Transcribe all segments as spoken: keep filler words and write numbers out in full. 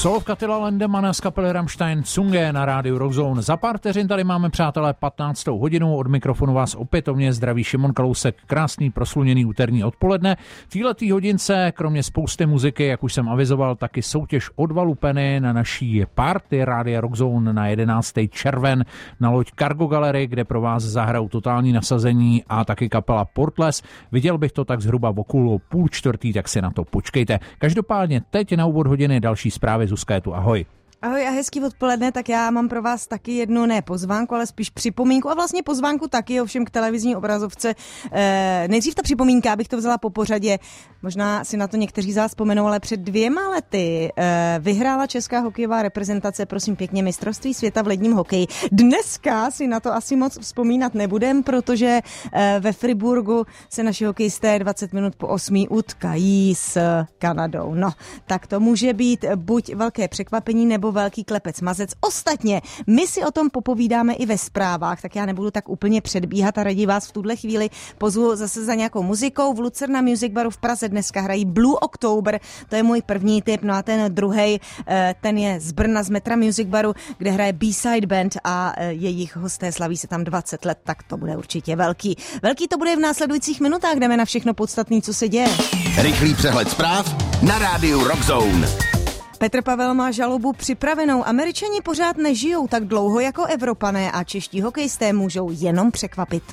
Solovka Tyla Lendemana z kapely Rammstein Zunge na rádiu Rockzone. Za pár vteřin tady máme, přátelé, patnáctou hodinu. Od mikrofonu vás opětovně zdraví Šimon Kalousek. Krásný prosluněný úterní odpoledne. V této hodince, kromě spousty muziky, jak už jsem avizoval, taky soutěž od Valupeny na naší party Rádia Rockzone na jedenáctého červen na loď Cargo Gallery, kde pro vás zahrajou totální nasazení a taky kapela Portless. Viděl bych to tak zhruba v okolo půl čtvrtý, tak si na to počkejte. Každopádně teď na úvod hodiny další zprávy. Zuzka je tu, ahoj. Ahoj a hezký odpoledne, tak já mám pro vás taky jednu ne pozvánku, ale spíš připomínku a vlastně pozvánku taky, ovšem k televizní obrazovce. E, nejdřív ta připomínka, abych to vzala po pořadě, možná si na to někteří z vás vzpomenou, ale před dvěma lety e, vyhrála česká hokejová reprezentace, prosím pěkně, mistrovství světa v ledním hokeji. Dneska si na to asi moc vzpomínat nebudem, protože e, ve Friburgu se naši hokejisté dvacet minut po osmý utkají s Kanadou. No, tak to může být buď velké překvapení, nebo velký klepec mazec. Ostatně, my si o tom popovídáme i ve zprávách, tak já nebudu tak úplně předbíhat a raději vás v tuhle chvíli pozvu zase za nějakou muzikou. V Lucerna Music Baru v Praze dneska hrají Blue October, to je můj první tip, no a ten druhej, ten je z Brna, z Metra Music Baru, kde hraje B-Side Band a jejich hosté slaví se tam dvacet let, tak to bude určitě velký. Velký to bude v následujících minutách, jdeme na všechno podstatné, co se děje. Rychlý přehled zpráv na rádiu Rockzone. Petr Pavel má žalobu připravenou. Američani pořád nežijou tak dlouho jako Evropané a čeští hokejisté můžou jenom překvapit.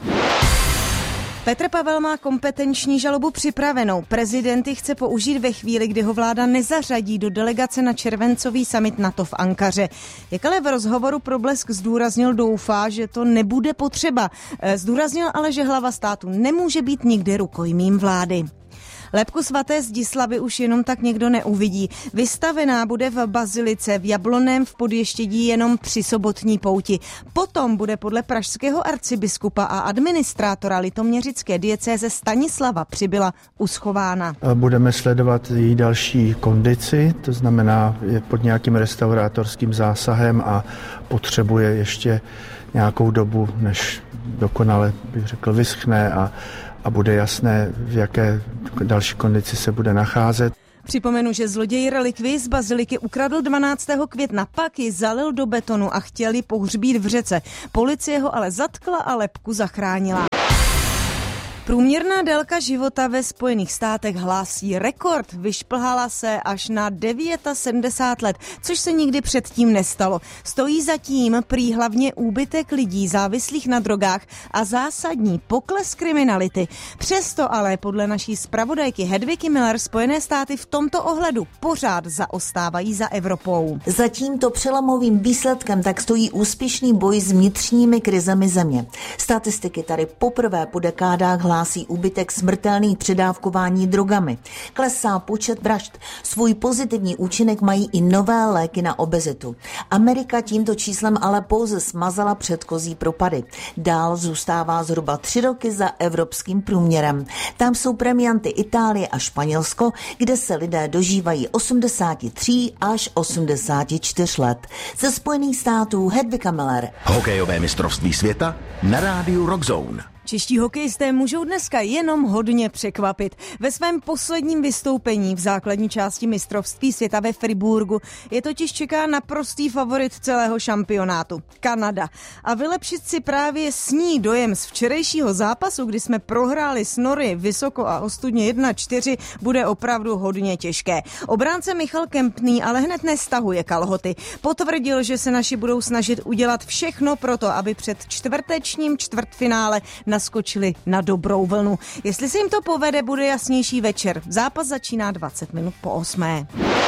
Petr Pavel má kompetenční žalobu připravenou. Prezident ji chce použít ve chvíli, kdy ho vláda nezařadí do delegace na červencový summit NATO v Ankaře. Jak ale v rozhovoru pro Blesk zdůraznil, doufá, že to nebude potřeba. Zdůraznil ale, že hlava státu nemůže být nikdy rukojmím vlády. Lebku svaté Zdislavy už jenom tak někdo neuvidí. Vystavená bude v bazilice v Jablonném v Podještědí jenom při sobotní pouti. Potom bude podle pražského arcibiskupa a administrátora litoměřické diecéze Stanislava Přibyla uschována. Budeme sledovat její další kondici, to znamená je pod nějakým restaurátorským zásahem a potřebuje ještě nějakou dobu, než dokonale, bych řekl, vyschne a a bude jasné, v jaké další kondici se bude nacházet. Připomenu, že zloděj relikvii z baziliky ukradl dvanáctého května, pak ji zalil do betonu a chtěli pohřbít v řece. Policie ho ale zatkla a lebku zachránila. Průměrná délka života ve Spojených státech hlásí rekord. Vyšplhala se až na sedmdesát devět let, což se nikdy předtím nestalo. Stojí zatím prý hlavně úbytek lidí závislých na drogách a zásadní pokles kriminality. Přesto ale podle naší zpravodajky Hedviky Miller Spojené státy v tomto ohledu pořád zaostávají za Evropou. Za tímto přelomovým výsledkem tak stojí úspěšný boj s vnitřními krizemi země. Statistiky tady poprvé po dekádách hlásí úbytek smrtelných předávkování drogami. Klesá počet vražd. Svůj pozitivní účinek mají i nové léky na obezitu. Amerika tímto číslem ale pouze smazala předchozí propady. Dál zůstává zhruba tři roky za evropským průměrem. Tam jsou premianty Itálie a Španělsko, kde se lidé dožívají osmdesát tři až osmdesát čtyři let. Ze Spojených států Hedvika Miller. Hokejové mistrovství světa na rádiu Rockzone. Čeští hokejisté můžou dneska jenom hodně překvapit. Ve svém posledním vystoupení v základní části mistrovství světa ve Friburgu je totiž čeká naprostý favorit celého šampionátu – Kanada. A vylepšit si právě s ní dojem z včerejšího zápasu, kdy jsme prohráli s Nory vysoko a ostudně jedna čtyři, bude opravdu hodně těžké. Obránce Michal Kempný ale hned nestahuje kalhoty. Potvrdil, že se naši budou snažit udělat všechno pro to, aby před čtvrtečním čtvrtfinále naskočili na dobrou vlnu. Jestli se jim to povede, bude jasnější večer. Zápas začíná dvacet minut po osmé.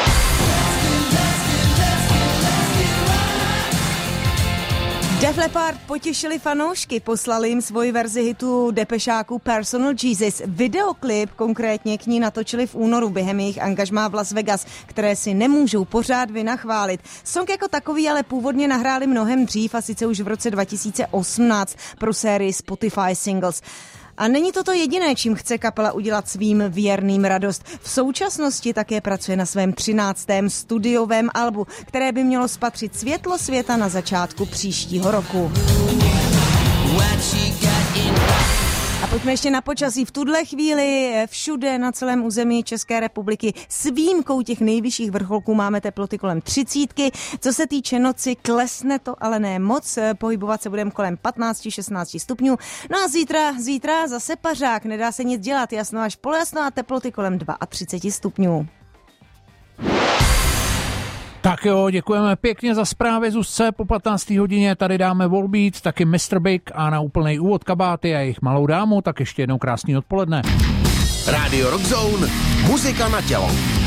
Def Leppard potěšili fanoušky, poslali jim svoji verzi hitu depešáku Personal Jesus. Videoklip konkrétně k ní natočili v únoru během jejich angažmá v Las Vegas, které si nemůžou pořád vynachválit. Song jako takový ale původně nahráli mnohem dřív, a sice už v roce dva tisíce osmnáct pro sérii Spotify Singles. A není to to jediné, čím chce kapela udělat svým věrným radost. V současnosti také pracuje na svém třináctém studiovém albu, které by mělo spatřit světlo světa na začátku příštího roku. A pojďme ještě na počasí. V tuhle chvíli všude na celém území České republiky s výjimkou těch nejvyšších vrcholků máme teploty kolem třicítky. Co se týče noci, klesne to, ale ne moc. Pohybovat se budeme kolem patnáct šestnáct stupňů. No a zítra, zítra zase pařák. Nedá se nic dělat. Jasno až polojasno a teploty kolem třicet dva stupňů. Tak jo, děkujeme pěkně za zprávy Zuzce. Po patnácté hodině tady dáme Volbeat, taky mister Big a na úplnej úvod Kabáty a jejich malou dámu, tak ještě jednou krásný odpoledne. Rádio Rock Zone, muzika na tělo.